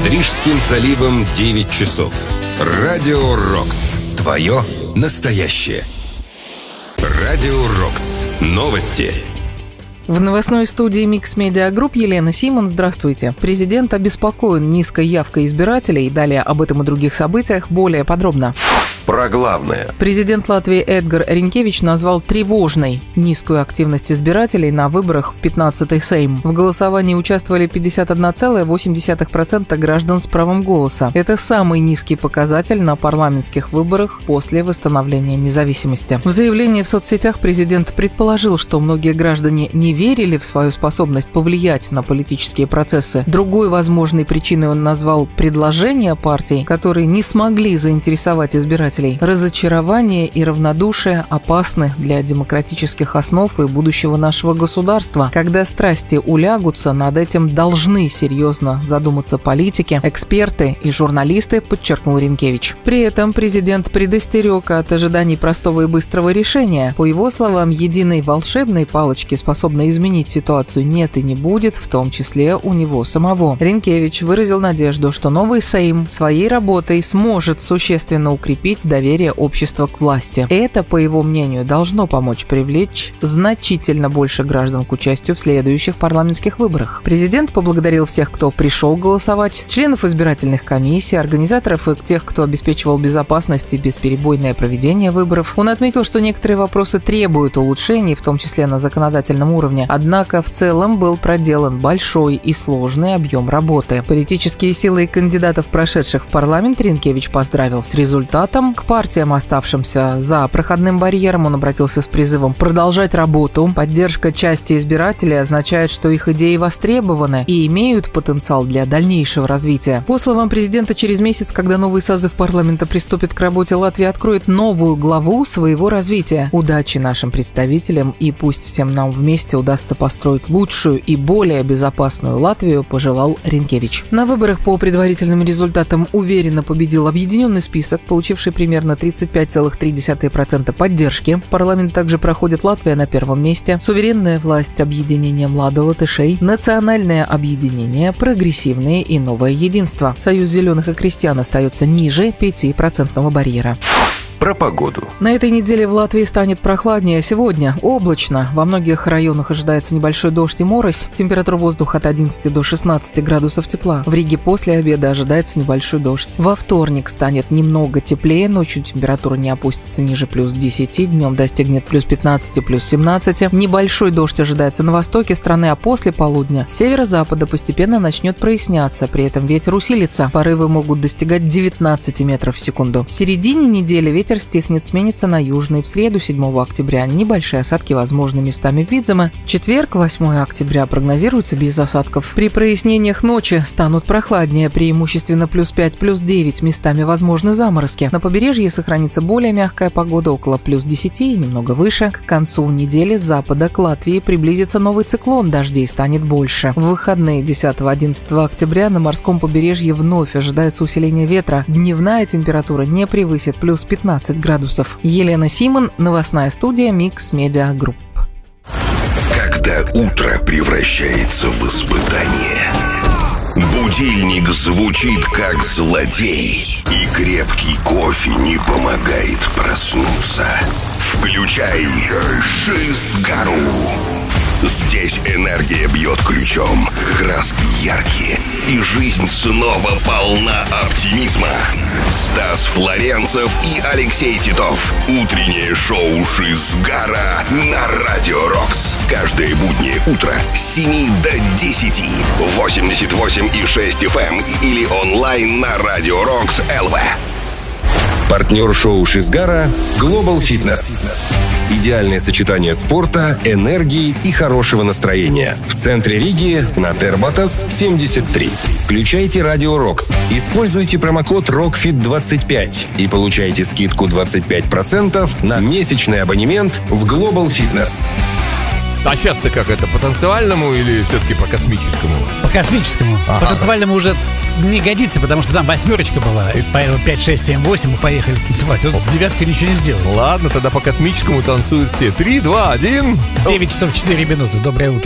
Над Рижским заливом 9 часов. Радио Рокс. Твое настоящее. Радио Рокс. Новости. В новостной студии Mix Media Group Елена Симон. Здравствуйте. Президент обеспокоен низкой явкой избирателей. Далее об этом и других событиях более подробно. Про главное. Президент Латвии Эдгар Ринкевич назвал тревожной низкую активность избирателей на выборах в 15-й Сейм. В голосовании участвовали 51,8% граждан с правом голоса. Это самый низкий показатель на парламентских выборах после восстановления независимости. В заявлении в соцсетях президент предположил, что многие граждане не верили в свою способность повлиять на политические процессы. Другой возможной причиной он назвал предложения партий, которые не смогли заинтересовать избирателей. Разочарование и равнодушие опасны для демократических основ и будущего нашего государства. Когда страсти улягутся, над этим должны серьезно задуматься политики, эксперты и журналисты, подчеркнул Ринкевич. При этом президент предостерег от ожиданий простого и быстрого решения. По его словам, единой волшебной палочки, способной изменить ситуацию, нет и не будет, в том числе у него самого. Ринкевич выразил надежду, что новый Сейм своей работой сможет существенно укрепить доверие общества к власти. Это, по его мнению, должно помочь привлечь значительно больше граждан к участию в следующих парламентских выборах. Президент поблагодарил всех, кто пришел голосовать, членов избирательных комиссий, организаторов и тех, кто обеспечивал безопасность и бесперебойное проведение выборов. Он отметил, что некоторые вопросы требуют улучшений, в том числе на законодательном уровне. Однако в целом был проделан большой и сложный объем работы. Политические силы и кандидатов, прошедших в парламент, Ринкевич поздравил с результатом. К партиям, оставшимся за проходным барьером, он обратился с призывом продолжать работу. Поддержка части избирателей означает, что их идеи востребованы и имеют потенциал для дальнейшего развития. По словам президента, через месяц, когда новый созыв парламента приступит к работе, Латвия откроет новую главу своего развития. Удачи нашим представителям, и пусть всем нам вместе удастся построить лучшую и более безопасную Латвию, пожелал Ринкевич. На выборах по предварительным результатам уверенно победил объединенный список, получивший примерно 35,3% поддержки. В парламент также проходит Латвия на первом месте, суверенная власть объединения Млада латышей, национальное объединение, прогрессивные и новое единство. Союз зеленых и крестьян остается ниже 5% барьера. Про погоду. На этой неделе в Латвии станет прохладнее. Сегодня облачно. Во многих районах ожидается небольшой дождь и морось. Температура воздуха от 11 до 16 градусов тепла. В Риге после обеда ожидается небольшой дождь. Во вторник станет немного теплее. Ночью температура не опустится ниже плюс 10. Днем достигнет плюс 15, плюс 17. Небольшой дождь ожидается на востоке страны, а после полудня с северо-запада постепенно начнет проясняться. При этом ветер усилится. Порывы могут достигать 19 метров в секунду. В середине недели ветер стихнет, сменится на южный. В среду, 7 октября, небольшие осадки возможны местами в Видземе. В четверг, 8 октября, прогнозируется без осадков. При прояснениях ночи станут прохладнее, преимущественно плюс 5, плюс 9, местами возможны заморозки. На побережье сохранится более мягкая погода, около плюс 10 и немного выше. К концу недели с запада к Латвии приблизится новый циклон, дождей станет больше. В выходные 10-11 октября на морском побережье вновь ожидается усиление ветра. Дневная температура не превысит плюс 15 градусов. Елена Симон, новостная студия Mix Media Group. Когда утро превращается в испытание, будильник звучит как злодей, и крепкий кофе не помогает проснуться. Включай Шизгару. Здесь энергия бьет ключом, краски яркие, и жизнь снова полна оптимизма. Стас Флоренцев и Алексей Титов. Утреннее шоу Шизгара на Радио Рокс. Каждое буднее утро с 7 до 10. 88,6 FM или онлайн на Радио Рокс ЛВ. Партнер шоу Шизгара Global Fitness. Идеальное сочетание спорта, энергии и хорошего настроения. В центре Риги на Тербатас 73. Включайте Радио Рокс. Используйте промокод ROCKFIT25 и получайте скидку 25% на месячный абонемент в Global Fitness. А сейчас-то как это, по танцевальному или все-таки по космическому? По космическому. Ага. По танцевальному уже не годится, потому что там 8 была. 5, 6, 7, 8 мы поехали танцевать. Вот с 9 ничего не сделали. Ладно, тогда по космическому танцуют все. 3, 2, 1. 9 часов 4 минуты. Доброе утро.